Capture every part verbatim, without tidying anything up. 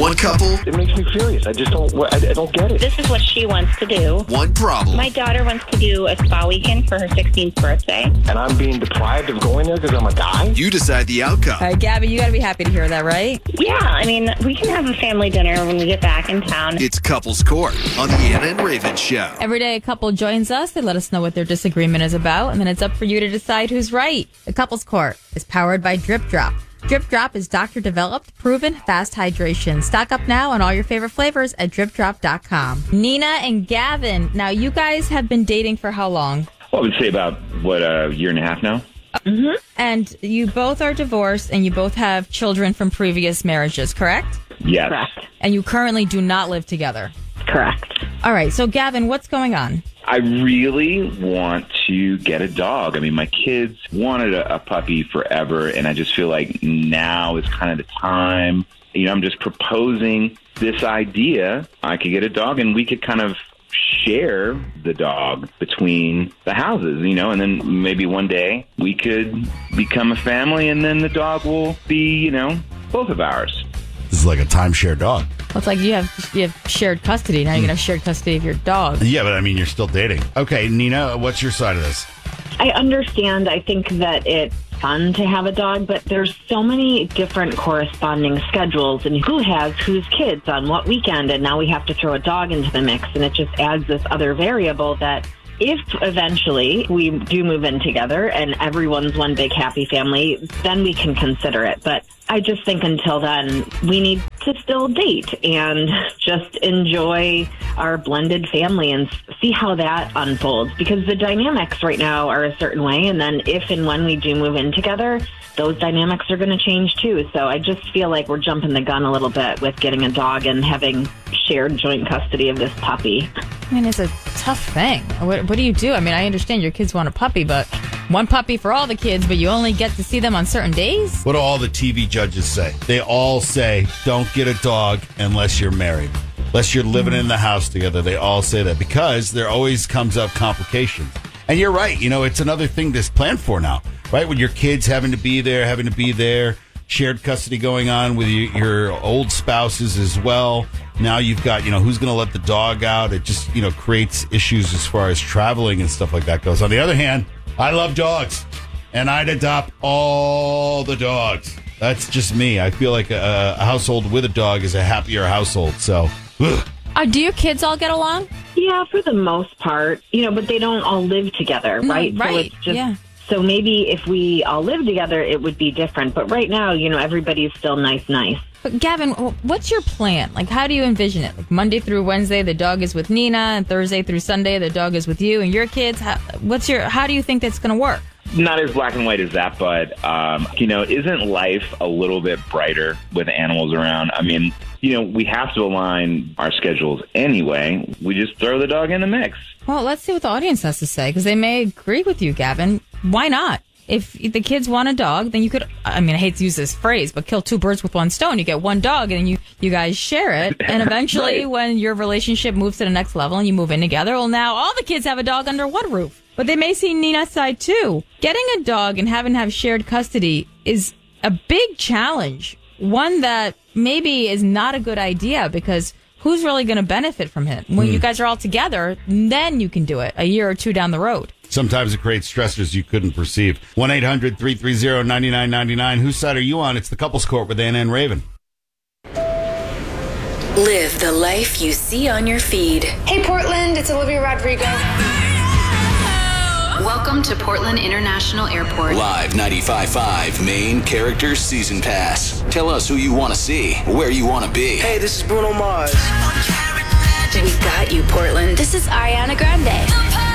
One couple. It makes me furious. I just don't, I, I don't get it. This is what she wants to do. One problem. My daughter wants to do a spa weekend for her sixteenth birthday. And I'm being deprived of going there because I'm a guy? You decide the outcome. All right, Gabby, you got to be happy to hear that, right? Yeah, I mean, we can have a family dinner when we get back in town. It's Couples Court on the Anna and Raven Show. Every day a couple joins us. They let us know what their disagreement is about, and then it's up for you to decide who's right. The Couples Court is powered by Drip Drop. Drip Drop is doctor-developed, proven, fast hydration. Stock up now on all your favorite flavors at drip drop dot com. Nina and Gavin, now you guys have been dating for how long? Well, I would say about, what, a year and a half now? Mm-hmm. And you both are divorced, and you both have children from previous marriages, correct? Yes. Correct. And you currently do not live together? Correct. All right, so Gavin, what's going on? I really want to get a dog. I mean, my kids wanted a, a puppy forever, and I just feel like now is kind of the time. You know, I'm just proposing this idea. I could get a dog, and we could kind of share the dog between the houses, you know, and then maybe one day we could become a family, and then the dog will be, you know, both of ours. This is like a timeshare dog. Well, it's like you have you have shared custody. Now you're going to have shared custody of your dog. Yeah, but I mean, you're still dating. Okay, Nina, what's your side of this? I understand. I think that it's fun to have a dog, but there's so many different corresponding schedules and who has whose kids on what weekend, and now we have to throw a dog into the mix, and it just adds this other variable that if eventually we do move in together and everyone's one big happy family, then we can consider it. But I just think until then, we need to still date and just enjoy our blended family and see how that unfolds. Because the dynamics right now are a certain way. And then if and when we do move in together, those dynamics are going to change too. So I just feel like we're jumping the gun a little bit with getting a dog and having shared joint custody of this puppy. I mean, it's a tough thing. What, what do you do? I mean, I understand your kids want a puppy, but one puppy for all the kids, but you only get to see them on certain days? What do all the T V judges say? They all say, don't get a dog unless you're married. Unless you're living in the house together. They all say that because there always comes up complications. And you're right. You know, it's another thing that's planned for now, right? With your kids having to be there, having to be there, shared custody going on with your, your old spouses as well. Now you've got, you know, who's going to let the dog out? It just, you know, creates issues as far as traveling and stuff like that goes. On the other hand, I love dogs, and I'd adopt all the dogs. That's just me. I feel like a, a household with a dog is a happier household. So, ugh. Uh, do your kids all get along? Yeah, for the most part, you know, but they don't all live together, right? No, right. So it's just, yeah. So maybe if we all live together, it would be different. But right now, you know, everybody's still nice, nice. But Gavin, what's your plan? Like, how do you envision it? Like Monday through Wednesday, the dog is with Nina, and Thursday through Sunday, the dog is with you and your kids. How, what's your? How do you think that's going to work? Not as black and white as that, but, um, you know, isn't life a little bit brighter with animals around? I mean, you know, we have to align our schedules anyway. We just throw the dog in the mix. Well, let's see what the audience has to say, because they may agree with you, Gavin. Why not? If the kids want a dog, then you could, I mean, I hate to use this phrase, but kill two birds with one stone. You get one dog and you, you guys share it. And eventually right. when your relationship moves to the next level and you move in together, well, now all the kids have a dog under one roof. But they may see Nina's side too. Getting a dog and having to have shared custody is a big challenge. One that maybe is not a good idea because who's really going to benefit from it? When mm. you guys are all together, then you can do it a year or two down the road. Sometimes it creates stressors you couldn't perceive. one eight hundred three three zero nine nine nine nine. Whose side are you on? It's the Couples Court with Anna and Raven. Live the life you see on your feed. Hey, Portland, it's Olivia Rodrigo. Welcome to Portland International Airport. Live ninety-five point five Main Characters Season Pass. Tell us who you want to see, where you want to be. Hey, this is Bruno Mars. We got you, Portland. This is Ariana Grande.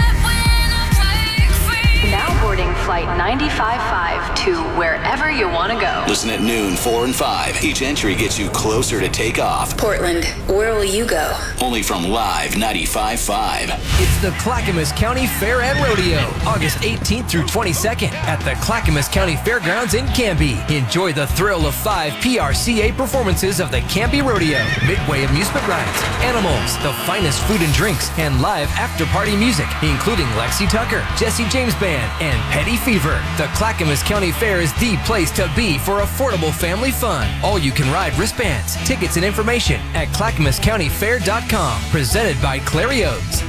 Now boarding flight ninety-five point five to wherever you want to go. Listen at noon, four and five. Each entry gets you closer to takeoff. Portland, where will you go? Only from Live ninety-five point five. It's the Clackamas County Fair and Rodeo, August eighteenth through twenty-second at the Clackamas County Fairgrounds in Canby. Enjoy the thrill of five P R C A performances of the Canby Rodeo, Midway amusement rides, animals, the finest food and drinks, and live after-party music, including Lexi Tucker, Jesse James Band, and Petty Fever. The Clackamas County Fair is the place to be for affordable family fun. All you can ride wristbands, tickets, and information at clackamas county fair dot com. Presented by Clarios.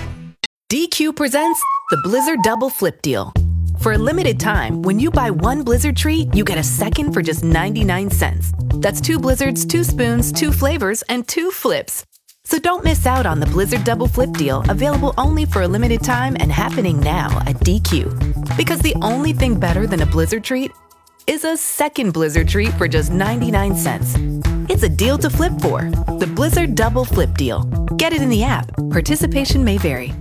D Q presents the Blizzard Double Flip Deal. For a limited time, when you buy one Blizzard treat, you get a second for just ninety-nine cents. That's two Blizzards, two spoons, two flavors, and two flips. So don't miss out on the Blizzard Double Flip Deal, available only for a limited time and happening now at D Q. Because the only thing better than a Blizzard treat is a second Blizzard treat for just ninety-nine cents. It's a deal to flip for. The Blizzard Double Flip Deal. Get it in the app. Participation may vary.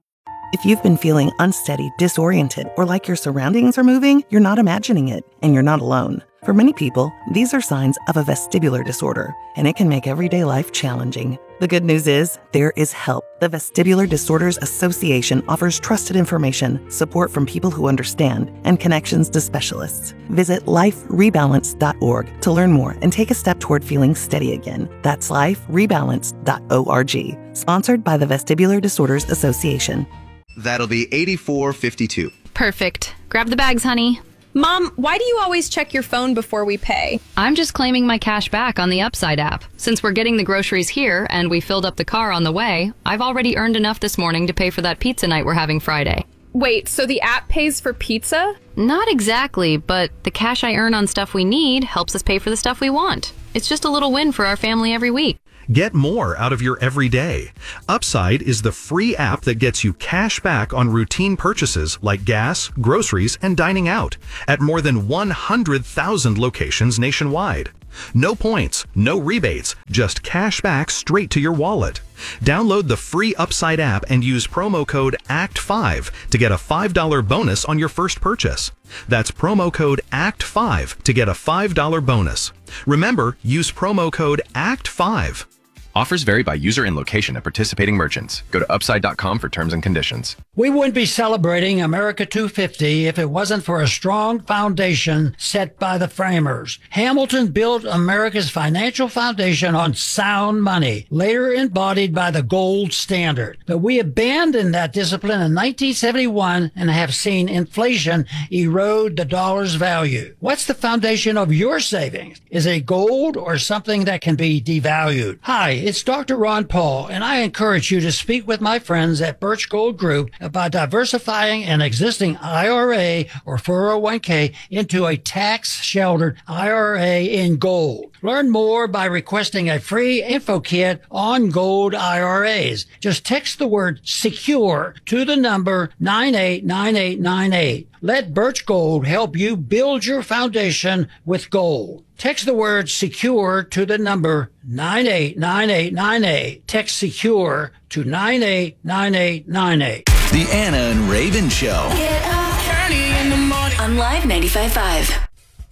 If you've been feeling unsteady, disoriented, or like your surroundings are moving, you're not imagining it, and you're not alone. For many people, these are signs of a vestibular disorder, and it can make everyday life challenging. The good news is, there is help. The Vestibular Disorders Association offers trusted information, support from people who understand, and connections to specialists. Visit life rebalance dot org to learn more and take a step toward feeling steady again. That's life rebalance dot org. Sponsored by the Vestibular Disorders Association. That'll be eighty-four fifty-two. Perfect. Grab the bags, honey. Mom, why do you always check your phone before we pay? I'm just claiming my cash back on the Upside app. Since we're getting the groceries here and we filled up the car on the way, I've already earned enough this morning to pay for that pizza night we're having Friday. Wait, so the app pays for pizza? Not exactly, but the cash I earn on stuff we need helps us pay for the stuff we want. It's just a little win for our family every week. Get more out of your everyday. Upside is the free app that gets you cash back on routine purchases like gas, groceries, and dining out at more than one hundred thousand locations nationwide. No points, no rebates, just cash back straight to your wallet. Download the free Upside app and use promo code A C T five to get a five dollars bonus on your first purchase. That's promo code A C T five to get a five dollars bonus. Remember, use promo code A C T five. Offers vary by user and location at participating merchants. Go to upside dot com for terms and conditions. We wouldn't be celebrating America two fifty if it wasn't for a strong foundation set by the framers. Hamilton built America's financial foundation on sound money, later embodied by the gold standard. But we abandoned that discipline in nineteen seventy-one and have seen inflation erode the dollar's value. What's the foundation of your savings? Is it gold or something that can be devalued? Hi, it's Doctor Ron Paul, and I encourage you to speak with my friends at Birch Gold Group about diversifying an existing I R A or four oh one k into a tax-sheltered I R A in gold. Learn more by requesting a free info kit on gold I R As. Just text the word SECURE to the number nine eight nine eight nine eight. Let Birch Gold help you build your foundation with gold. Text the word SECURE to the number nine eight nine eight nine eight. Text SECURE to nine eight nine eight nine eight. The Anna and Raven Show. Get up early in the morning on Live ninety-five point five.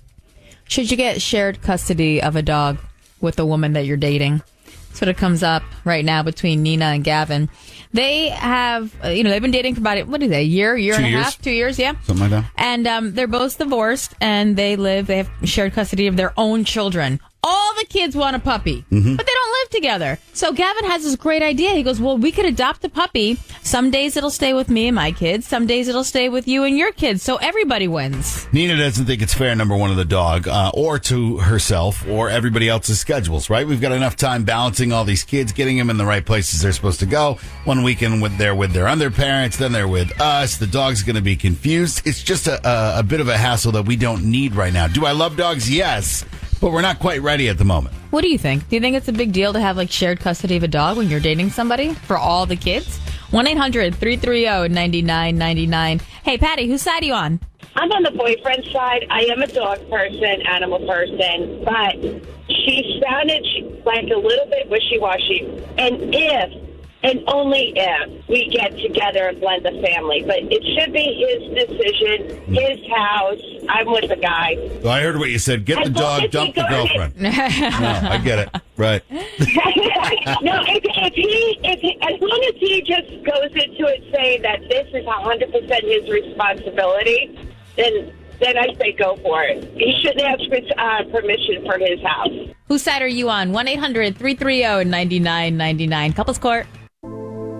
Should you get shared custody of a dog with a woman that you're dating? That's what it comes up right now between Nina and Gavin. They have, uh, you know, they've been dating for about, what is it, a year, year two and a years. half, two years, yeah? Something like that. And um, they're both divorced, and they live, they have shared custody of their own children. All the kids want a puppy, mm-hmm. but they don't live together. So Gavin has this great idea. He goes, well, we could adopt a puppy. Some days it'll stay with me and my kids. Some days it'll stay with you and your kids. So everybody wins. Nina doesn't think it's fair, number one, to the dog, uh, or to herself, or everybody else's schedules, right? We've got enough time balancing all these kids, getting them in the right places they're supposed to go. One weekend with, they're with their other parents, then they're with us. The dog's going to be confused. It's just a, a, a bit of a hassle that we don't need right now. Do I love dogs? Yes, but we're not quite ready at the moment. What do you think? Do you think it's a big deal to have like shared custody of a dog when you're dating somebody for all the kids? one eight hundred three three zero nine nine nine nine. Hey, Patty, whose side are you on? I'm on the boyfriend side. I am a dog person, animal person, but she sounded like a little bit wishy-washy. And if, and only if, we get together and blend the family. But it should be his decision, his house. I'm with the guy. So I heard what you said. Get the dog, dump the girlfriend. No, I get it. Right. no, if, if he, if he, as long as he just goes into it saying that this is one hundred percent his responsibility, then then I say go for it. He shouldn't ask for uh, permission for his house. Whose side are you on? one eight hundred three three zero nine nine nine nine. Couples Court.